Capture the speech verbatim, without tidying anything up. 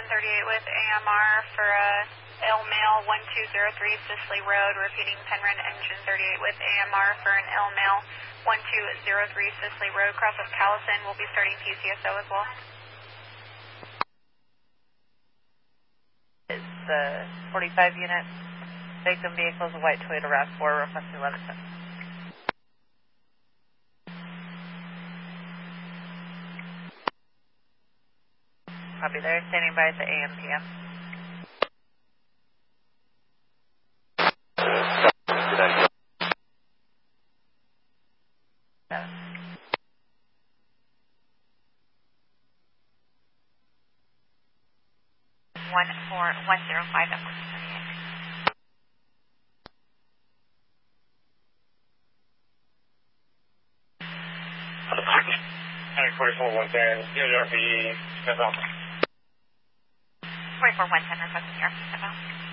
engine thirty-eight with A M R for uh, L Mail one two zero three Sisley Road, repeating Penryn engine thirty-eight with A M R for an L Mail one two zero three Sisley Road, cross of Callison. We'll be starting P C S O as well. Is the forty-five unit, victim vehicle is a white Toyota RAV four, requesting Levinson. Copy there, standing by at the A M P M. One four one zero five at thirty-eight. forty-four one ten, zero zero three, forty-four one ten, requesting air.